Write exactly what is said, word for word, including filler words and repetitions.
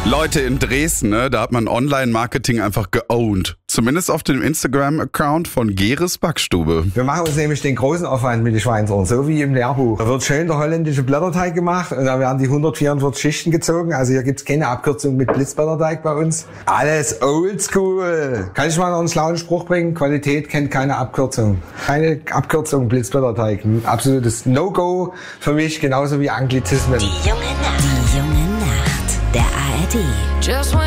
Leute, in Dresden, ne, da hat man Online-Marketing einfach geowned. Zumindest auf dem Instagram-Account von Geres Backstube. Wir machen uns nämlich den großen Aufwand mit den Schweinsohren, so wie im Lehrbuch. Da wird schön der holländische Blätterteig gemacht und da werden die hundertvierundvierzig Schichten gezogen. Also hier gibt's keine Abkürzung mit Blitzblätterteig bei uns. Alles oldschool. Kann ich mal noch einen schlauen Spruch bringen? Qualität kennt keine Abkürzung. Keine Abkürzung, Blitzblätterteig. Ein absolutes No-Go für mich, genauso wie Anglizismen. Die junge Nacht. Die junge Nacht. Der A R D.